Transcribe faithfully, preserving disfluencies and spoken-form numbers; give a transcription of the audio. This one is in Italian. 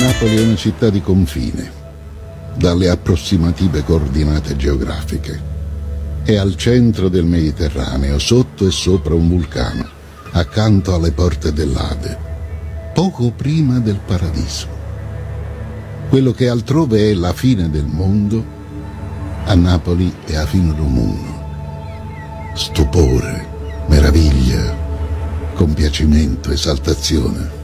Napoli è una città di confine, dalle approssimative coordinate geografiche. È al centro del Mediterraneo, sotto e sopra un vulcano, accanto alle porte dell'Ade, poco prima del paradiso. Quello che altrove è la fine del mondo, a Napoli è la fine del mondo. Stupore, meraviglia, compiacimento, esaltazione.